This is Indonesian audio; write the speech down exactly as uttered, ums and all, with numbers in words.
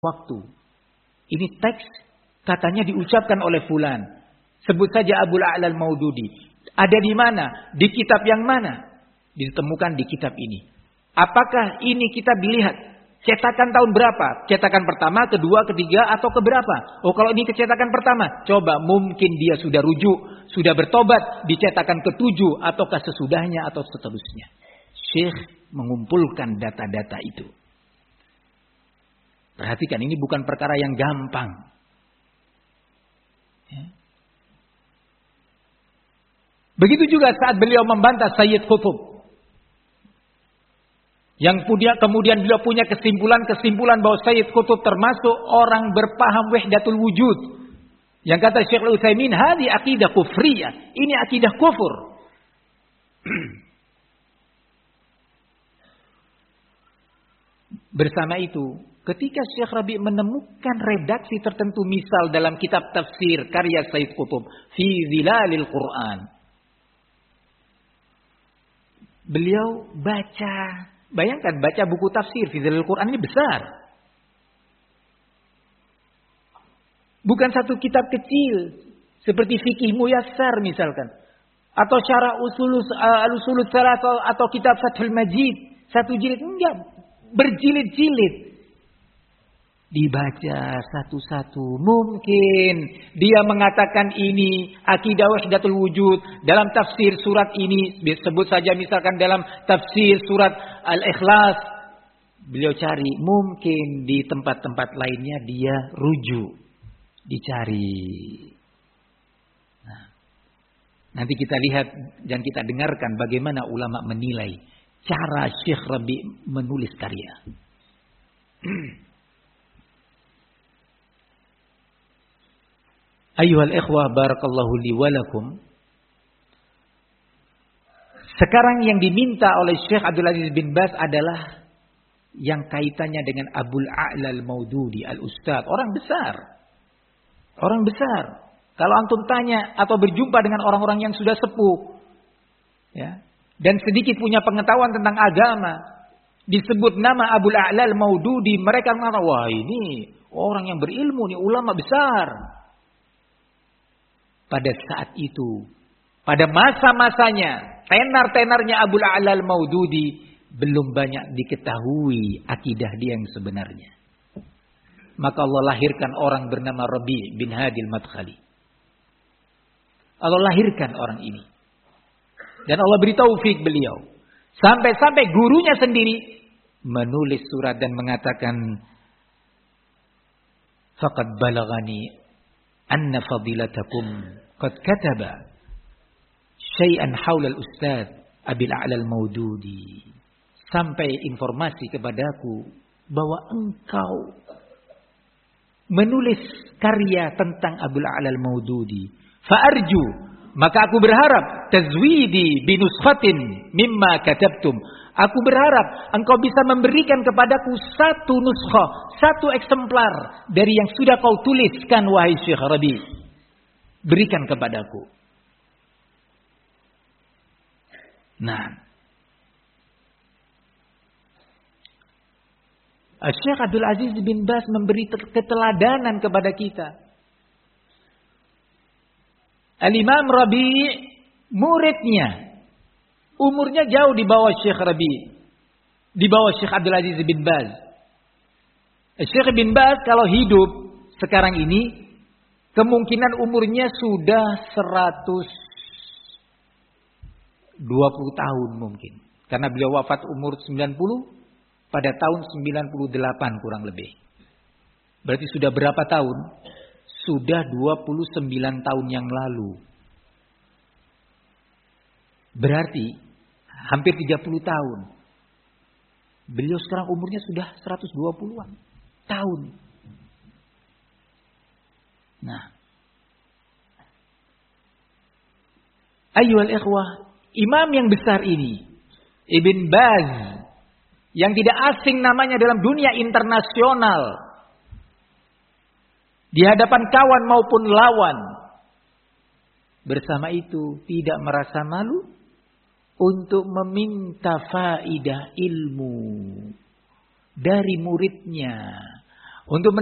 waktu. Ini teks katanya diucapkan oleh fulan. Sebut saja Abul A'la al-Maududi. Ada di mana? Di kitab yang mana? Ditemukan di kitab ini. Apakah ini kita dilihat cetakan tahun berapa? Cetakan pertama, kedua, ketiga, atau keberapa? Oh, kalau ini kecetakan pertama, coba mungkin dia sudah rujuk, sudah bertobat di cetakan ketujuh, ataukah sesudahnya atau seterusnya. Syekh mengumpulkan data-data itu. Perhatikan, ini bukan perkara yang gampang. Ya. Begitu juga saat beliau membantah Sayyid Qutb. Yang kemudian beliau punya kesimpulan-kesimpulan bahwa Sayyid Qutb termasuk orang berpaham wahdatul wujud. Yang kata Syekh Al-Utsaimin, hadi akidah kufriyah. Ini akidah kufur. Bersama itu, ketika Syekh Rabi menemukan redaksi tertentu, misal dalam kitab tafsir karya Sayyid Qutb, Fi Zilalil Quran. Beliau baca, bayangkan baca buku tafsir Fi Zilalil Quran ini besar. Bukan satu kitab kecil seperti Fikih Muyassar misalkan, atau Syarah Usul Al-Usul Tsalatsa atau kitab Fathul Majid, satu jilid, enggak, berjilid-jilid. Dibaca satu-satu. Mungkin dia mengatakan ini akidah wahdatul wujud dalam tafsir surat ini, sebut saja misalkan dalam tafsir surat Al-Ikhlas. Beliau cari, mungkin di tempat-tempat lainnya dia rujuk, dicari. Nah, nanti kita lihat dan kita dengarkan bagaimana ulama menilai cara Syekh Rabi menulis karya. Ayyuhal ikhwah barakallahu li wa lakum. Sekarang yang diminta oleh Syekh Abdul Aziz bin Baz adalah yang kaitannya dengan Abul A'la al-Maududi al-Ustadz, orang besar. Orang besar. Kalau antum tanya atau berjumpa dengan orang-orang yang sudah sepuh, ya, dan sedikit punya pengetahuan tentang agama, disebut nama Abul A'la al-Maududi, mereka mengatakan, wah ini orang yang berilmu, ini ulama besar. Pada saat itu, pada masa-masanya, tenar-tenarnya Abul A'la al-Maududi, belum banyak diketahui akidah dia yang sebenarnya. Maka Allah lahirkan orang bernama Rabi' bin Hadi al-Madkhali. Allah lahirkan orang ini. Dan Allah beri taufik beliau. Sampai-sampai gurunya sendiri menulis surat dan mengatakan, faqad balagani anna fadilatakum qad kataba syai'an haula al-ustadz Abil A'la al-Maududi. Sampai informasi kepadaku bahwa engkau menulis karya tentang Abul A'la al-Maududi. Fa'arju, maka aku berharap tazwidi binuskhatin mimma katabtum. Aku berharap engkau bisa memberikan kepadaku satu nuskhah, satu eksemplar dari yang sudah kau tuliskan wahai Syekh Rabi. Berikan kepadaku. Nah, Syekh Abdul Aziz bin Baz memberi keteladanan kepada kita. Al-Imam Rabi' muridnya, umurnya jauh di bawah Syekh Rabi', di bawah Syekh Abdul Aziz bin Baz. Syekh bin Baz kalau hidup sekarang ini, kemungkinan umurnya sudah seratus dua puluh tahun mungkin. Karena beliau wafat umur sembilan puluh pada tahun sembilan puluh delapan kurang lebih. Berarti sudah berapa tahun? Sudah dua puluh sembilan tahun yang lalu. Berarti hampir tiga puluh tahun. Beliau sekarang umurnya sudah seratus dua puluhan tahun. Nah, ayyuhal ikhwah, imam yang besar ini, Ibn Baz, yang tidak asing namanya dalam dunia internasional, di hadapan kawan maupun lawan, bersama itu tidak merasa malu untuk meminta faidah ilmu dari muridnya, Untuk